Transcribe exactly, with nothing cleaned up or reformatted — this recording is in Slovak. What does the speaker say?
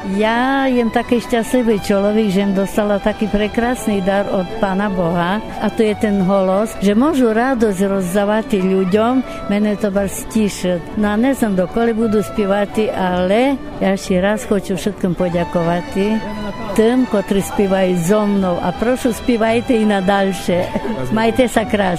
Ja jem taký šťastlivý človek, že im dostala taký prekrásny dar od Pána Boha a to je ten holos, že môžu radosť rozdávať ľuďom, mene to bar stíšať. No a ne znam dokoli budu spívati, ale ja ešte raz хочу všetkým poďakovať tým, ktorí spívajú so mnou a prošu spívajte i na ďalšie. Majte sa krásne.